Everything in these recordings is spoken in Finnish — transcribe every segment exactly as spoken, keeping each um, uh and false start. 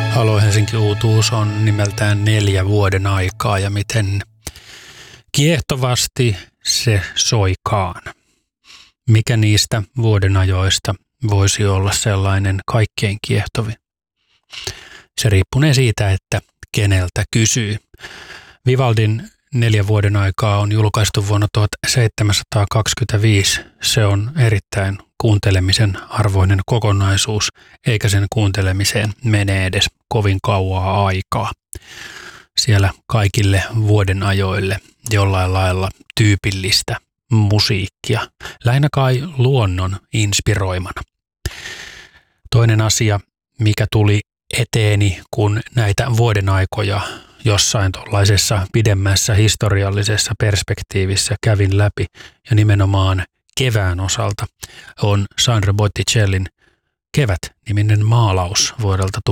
Halo Helsinki-uutuus on nimeltään Neljä vuoden aikaa ja miten kiehtovasti se soikaan. Mikä niistä vuodenajoista voisi olla sellainen kaikkein kiehtovin? Se riippunee siitä, että keneltä kysyy. Vivaldin Neljä vuoden aikaa on julkaistu vuonna tuhatseitsemänsataakaksikymmentäviisi. Se on erittäin kuuntelemisen arvoinen kokonaisuus, eikä sen kuuntelemiseen mene edes kovin kauaa aikaa. Siellä kaikille vuodenajoille jollain lailla tyypillistä musiikkia, lähinnä kai luonnon inspiroimana. Toinen asia, mikä tuli eteeni, kun näitä vuodenaikoja jossain tuollaisessa pidemmässä historiallisessa perspektiivissä kävin läpi ja nimenomaan kevään osalta, on Sandro Botticellin Kevät-niminen maalaus vuodelta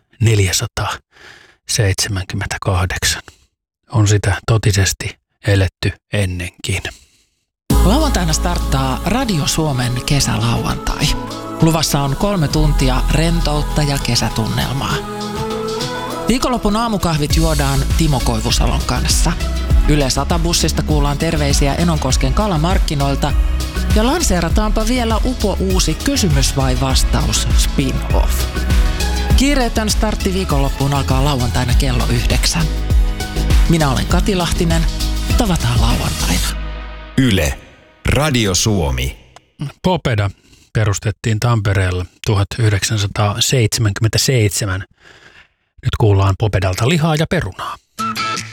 tuhatneljäsataaseitsemänkymmentäkahdeksan. On sitä totisesti eletty ennenkin. Lauantaina starttaa Radio Suomen kesälauantai. Luvassa on kolme tuntia rentoutta ja kesätunnelmaa. Viikonlopun aamukahvit juodaan Timo Koivusalon kanssa. Yle Sata-bussista kuullaan terveisiä Enonkosken kalamarkkinoilta ja lanseerataanpa vielä upo uusi kysymys vai vastaus spin-off. Kiireetön startti viikonloppuun alkaa lauantaina kello yhdeksän. Minä olen Kati Lahtinen. Tavataan lauantaina. Yle. Radio Suomi. Popeda perustettiin Tampereella tuhatyhdeksänsataaseitsemänkymmentäseitsemän. Nyt kuullaan Popedalta lihaa ja perunaa.